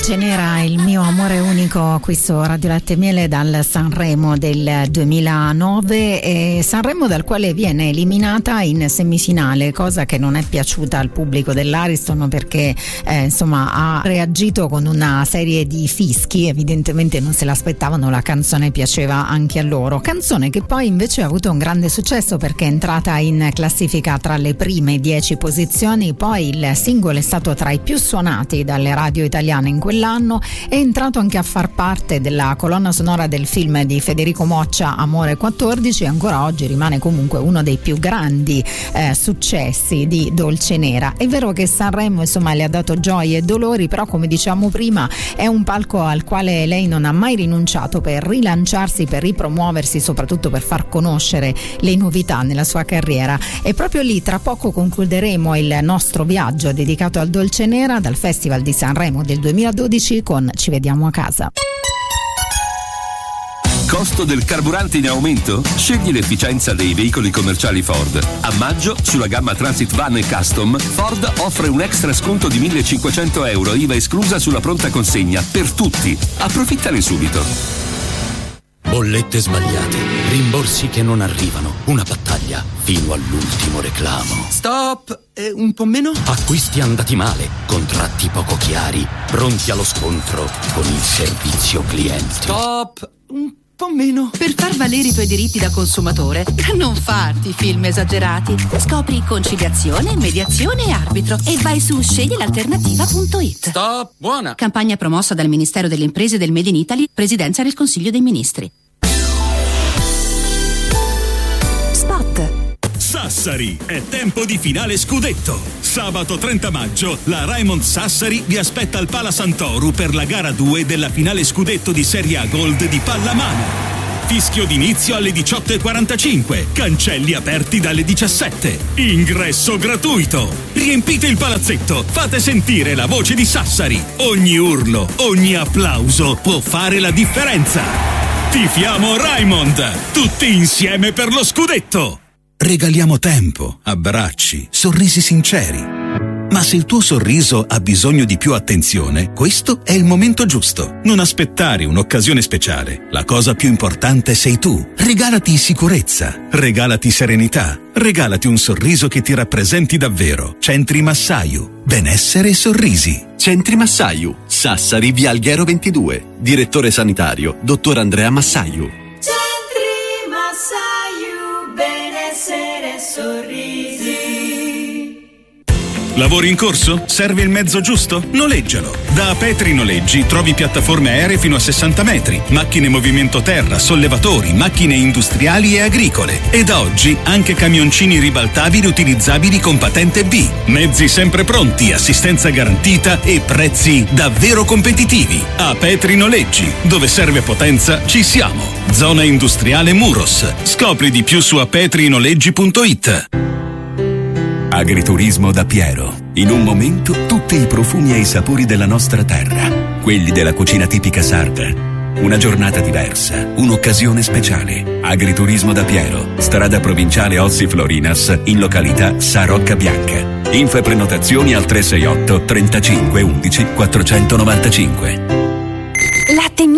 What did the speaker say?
Dolcenera, il mio amore unico, qui su Radio Latte e Miele, dal Sanremo del 2009, e Sanremo dal quale viene eliminata in semifinale, cosa che non è piaciuta al pubblico dell'Ariston, perché ha reagito con una serie di fischi. Evidentemente non se l'aspettavano, la canzone piaceva anche a loro, canzone che poi invece ha avuto un grande successo perché è entrata in classifica tra le prime 10 posizioni. Poi il singolo è stato tra i più suonati dalle radio italiane in quell'anno, è entrato anche a far parte della colonna sonora del film di Federico Moccia, Amore 14, e ancora oggi rimane comunque uno dei più grandi successi di Dolcenera. È vero che Sanremo le ha dato gioie e dolori, però come diciamo prima è un palco al quale lei non ha mai rinunciato per rilanciarsi, per ripromuoversi, soprattutto per far conoscere le novità nella sua carriera. E proprio lì tra poco concluderemo il nostro viaggio dedicato al Dolcenera dal Festival di Sanremo del 2012 con Ci vediamo a casa. Costo del carburante in aumento? Scegli l'efficienza dei veicoli commerciali Ford. A maggio, sulla gamma Transit Van e Custom, Ford offre un extra sconto di €1.500, IVA esclusa sulla pronta consegna, per tutti. Approfittane subito. Bollette sbagliate, rimborsi che non arrivano, una battaglia fino all'ultimo reclamo. Stop! Un po' meno? Acquisti andati male, contratti poco chiari, pronti allo scontro con il servizio clienti. Stop! Un po' meno. Per far valere i tuoi diritti da consumatore, non farti film esagerati. Scopri conciliazione, mediazione e arbitro e vai su sceglielalternativa.it. Stop! Buona! Campagna promossa dal Ministero delle Imprese del Made in Italy, Presidenza del Consiglio dei Ministri. Sassari, è tempo di finale scudetto. Sabato 30 maggio la Raimond Sassari vi aspetta al Pala Santoru per la gara 2 della finale scudetto di Serie A Gold di pallamano. Fischio d'inizio alle 18:45, cancelli aperti dalle 17. Ingresso gratuito. Riempite il palazzetto, fate sentire la voce di Sassari. Ogni urlo, ogni applauso può fare la differenza. Tifiamo Raimond, tutti insieme per lo scudetto. Regaliamo tempo, abbracci, sorrisi sinceri. Ma se il tuo sorriso ha bisogno di più attenzione, questo è il momento giusto. Non aspettare un'occasione speciale. La cosa più importante sei tu. Regalati sicurezza, regalati serenità, regalati un sorriso che ti rappresenti davvero. Centri Massaiu, benessere e sorrisi. Centri Massaiu, Sassari, via Alghero 22. Direttore sanitario, dottor Andrea Massaiu. Centri Massaiu, benessere e sorrisi. Lavori in corso? Serve il mezzo giusto? Noleggialo. Da Petri Noleggi trovi piattaforme aeree fino a 60 metri, macchine movimento terra, sollevatori, macchine industriali e agricole. E da oggi anche camioncini ribaltabili utilizzabili con patente B. Mezzi sempre pronti, assistenza garantita e prezzi davvero competitivi. A Petri Noleggi, dove serve potenza, ci siamo. Zona industriale Muros. Scopri di più su apetrinoleggi.it. Agriturismo da Piero. In un momento tutti i profumi e i sapori della nostra terra, quelli della cucina tipica sarda. Una giornata diversa, un'occasione speciale. Agriturismo da Piero, strada provinciale Ozzi Florinas, in località Sarocca Bianca. Info e prenotazioni al 368 35 11 495.